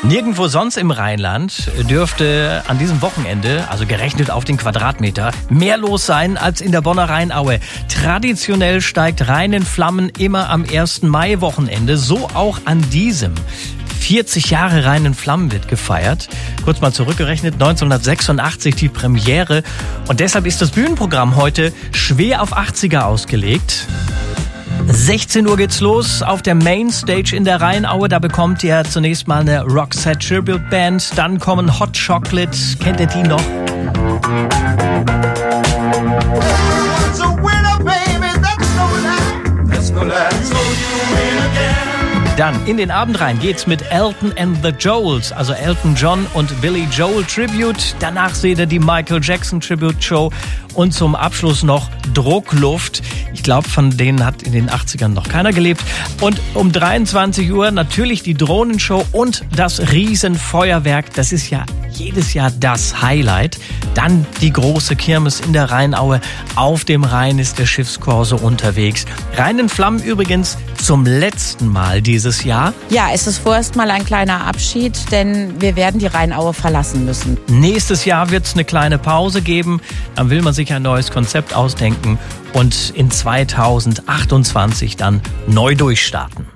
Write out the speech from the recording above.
Nirgendwo sonst im Rheinland dürfte an diesem Wochenende, also gerechnet auf den Quadratmeter, mehr los sein als in der Bonner Rheinaue. Traditionell steigt Rhein in Flammen immer am 1. Mai-Wochenende, so auch an diesem. 40 Jahre Rhein in Flammen wird gefeiert. Kurz mal zurückgerechnet, 1986 die Premiere. Und deshalb ist das Bühnenprogramm heute schwer auf 80er ausgelegt. 16 Uhr geht's los auf der Mainstage in der Rheinaue. Da bekommt ihr zunächst mal eine Roxette Tribute Band. Dann kommen Hot Chocolate. Kennt ihr die noch? Dann in den Abend rein geht's mit Elton and the Joels, also Elton John und Billy Joel Tribute. Danach seht ihr die Michael Jackson Tribute Show und zum Abschluss noch Druckluft. Ich glaube, von denen hat in den 80ern noch keiner gelebt. Und um 23 Uhr natürlich die Drohnenshow und das Riesenfeuerwerk. Das ist ja jedes Jahr das Highlight. Dann die große Kirmes in der Rheinaue. Auf dem Rhein ist der Schiffskorso unterwegs. Rhein in Flammen übrigens zum letzten Mal dieses Jahr. Ja, es ist vorerst mal ein kleiner Abschied, denn wir werden die Rheinaue verlassen müssen. Nächstes Jahr wird es eine kleine Pause geben. Dann will man sich ein neues Konzept ausdenken und in 2028 dann neu durchstarten.